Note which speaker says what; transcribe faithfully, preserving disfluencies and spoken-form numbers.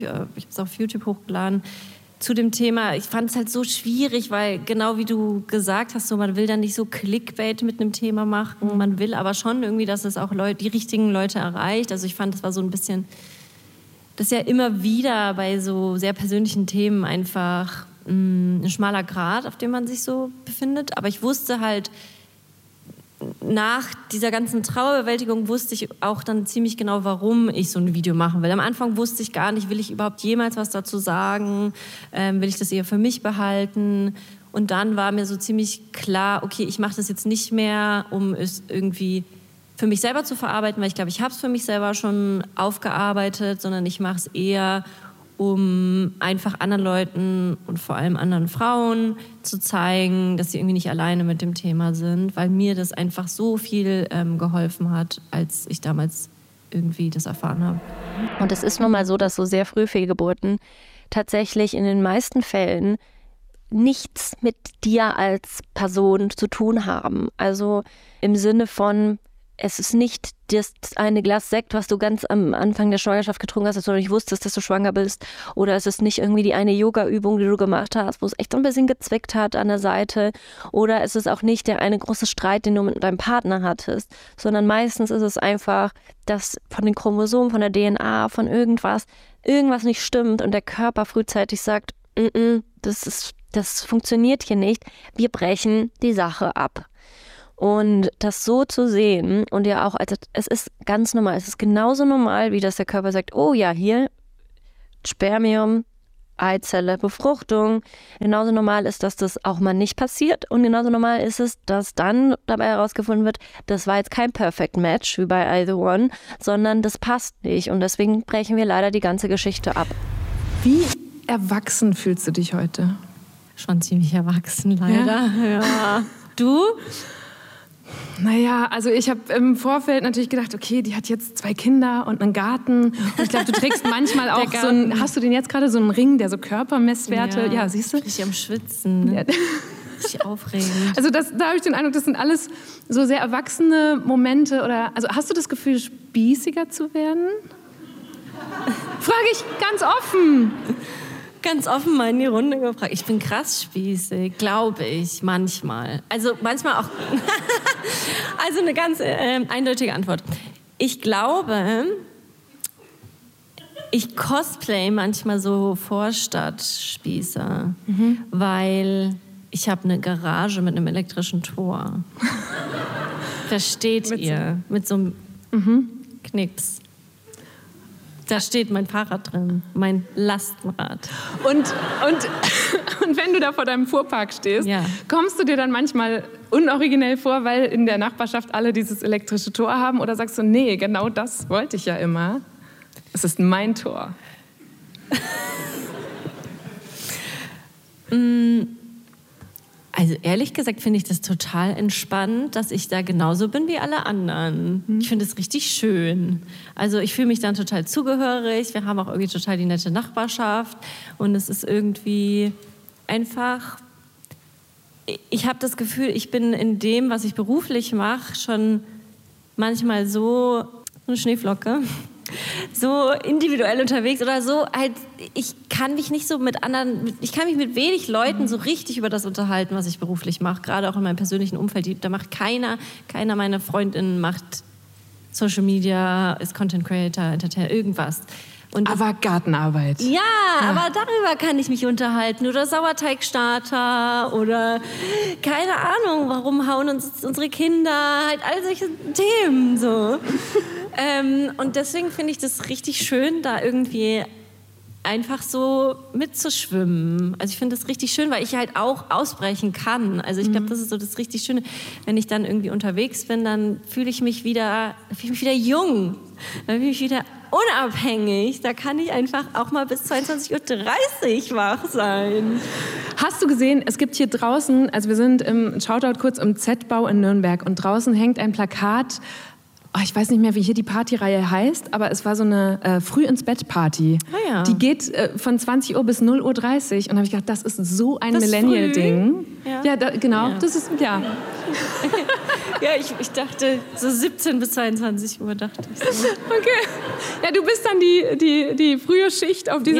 Speaker 1: Ja, ich habe es auf YouTube hochgeladen. Zu dem Thema, ich fand es halt so schwierig, weil genau wie du gesagt hast, so, man will dann nicht so Clickbait mit einem Thema machen, man will aber schon irgendwie, dass es auch Leute, die richtigen Leute erreicht. Also ich fand, das war so ein bisschen, das ist ja immer wieder bei so sehr persönlichen Themen einfach mh, ein schmaler Grat, auf dem man sich so befindet. Aber ich wusste halt, nach dieser ganzen Trauerbewältigung wusste ich auch dann ziemlich genau, warum ich so ein Video machen will. Am Anfang wusste ich gar nicht, will ich überhaupt jemals was dazu sagen? Ähm, will ich das eher für mich behalten? Und dann war mir so ziemlich klar, okay, ich mache das jetzt nicht mehr, um es irgendwie für mich selber zu verarbeiten, weil ich glaube, ich habe es für mich selber schon aufgearbeitet, sondern ich mache es eher, um einfach anderen Leuten und vor allem anderen Frauen zu zeigen, dass sie irgendwie nicht alleine mit dem Thema sind, weil mir das einfach so viel ähm, geholfen hat, als ich damals irgendwie das erfahren habe.
Speaker 2: Und es ist nun mal so, dass so sehr früh Fehlgeburten tatsächlich in den meisten Fällen nichts mit dir als Person zu tun haben. Also im Sinne von, es ist nicht das eine Glas Sekt, was du ganz am Anfang der Schwangerschaft getrunken hast, dass du nicht wusstest, dass du schwanger bist. Oder es ist nicht irgendwie die eine Yoga-Übung, die du gemacht hast, wo es echt so ein bisschen gezwickt hat an der Seite. Oder es ist auch nicht der eine große Streit, den du mit deinem Partner hattest. Sondern meistens ist es einfach, dass von den Chromosomen, von der D N A, von irgendwas, irgendwas nicht stimmt und der Körper frühzeitig sagt, N-n, das ist, das funktioniert hier nicht. Wir brechen die Sache ab. Und das so zu sehen und ja auch, also es ist ganz normal, es ist genauso normal, wie dass der Körper sagt, oh ja, hier Spermium, Eizelle, Befruchtung. Genauso normal ist, dass das auch mal nicht passiert und genauso normal ist es, dass dann dabei herausgefunden wird, das war jetzt kein Perfect Match wie bei Either One, sondern das passt nicht und deswegen brechen wir leider die ganze Geschichte ab.
Speaker 3: Wie erwachsen fühlst du dich heute?
Speaker 1: Schon ziemlich erwachsen, leider. Ja. Ja. Du?
Speaker 3: Naja, also ich habe im Vorfeld natürlich gedacht, okay, die hat jetzt zwei Kinder und einen Garten. Und ich glaube, du trägst manchmal auch so einen, hast du denn jetzt gerade so einen Ring, der so Körpermesswerte, ja, ja siehst du?
Speaker 1: Richtig am Schwitzen, ne? Ja. Richtig aufregend.
Speaker 3: Also das, da habe ich den Eindruck, das sind alles so sehr erwachsene Momente. Oder, also hast du das Gefühl, spießiger zu werden? Frage ich ganz offen.
Speaker 1: Ganz offen mal in die Runde gefragt. Ich bin krass spießig, glaube ich, manchmal. Also manchmal auch. Also eine ganz äh, eindeutige Antwort. Ich glaube, ich cosplay manchmal so Vorstadtspießer, mhm. weil ich habe eine Garage mit einem elektrischen Tor. Versteht mit ihr? So. Mit so einem mhm. Knicks. Da steht mein Fahrrad drin, mein Lastenrad.
Speaker 3: Und, und, und wenn du da vor deinem Fuhrpark stehst, ja. kommst du dir dann manchmal unoriginell vor, weil in der Nachbarschaft alle dieses elektrische Tor haben? Oder sagst du, nee, genau das wollte ich ja immer. Es ist mein Tor.
Speaker 1: Also ehrlich gesagt finde ich das total entspannt, dass ich da genauso bin wie alle anderen. Mhm. Ich finde es richtig schön. Also ich fühle mich dann total zugehörig. Wir haben auch irgendwie total die nette Nachbarschaft. Und es ist irgendwie einfach... Ich habe das Gefühl, ich bin in dem, was ich beruflich mache, schon manchmal so eine Schneeflocke. So individuell unterwegs oder so, halt, ich kann mich nicht so mit anderen, ich kann mich mit wenig Leuten so richtig über das unterhalten, was ich beruflich mache, gerade auch in meinem persönlichen Umfeld. Da macht keiner, keiner meiner Freundinnen macht Social Media, ist Content Creator, Entertainer, irgendwas.
Speaker 3: Und aber Gartenarbeit.
Speaker 1: Ja, ja, aber darüber kann ich mich unterhalten. Oder Sauerteigstarter oder keine Ahnung, warum hauen uns unsere Kinder, halt all solche Themen so. ähm, und deswegen finde ich das richtig schön, da irgendwie einfach so mitzuschwimmen. Also ich finde das richtig schön, weil ich halt auch ausbrechen kann. Also ich glaube, das ist so das richtig Schöne. Wenn ich dann irgendwie unterwegs bin, dann fühle ich mich wieder, fühle ich mich wieder jung. Dann fühle ich mich wieder unabhängig. Da kann ich einfach auch mal bis zweiundzwanzig Uhr dreißig wach sein.
Speaker 3: Hast du gesehen, es gibt hier draußen, also wir sind im Shoutout kurz im Z-Bau in Nürnberg und draußen hängt ein Plakat. Oh, ich weiß nicht mehr, wie hier die Partyreihe heißt, aber es war so eine äh, Früh-ins-Bett-Party. Ah, ja. Die geht äh, von zwanzig Uhr bis null Uhr dreißig. Und da habe ich gedacht, das ist so ein Millennial-Ding. Ja, ja da, genau. Ja. Das ist, ja.
Speaker 1: Ja, ich, ich dachte, so siebzehn bis zweiundzwanzig Uhr dachte ich so.
Speaker 3: Okay. Ja, du bist dann die, die, die frühe Schicht auf dieser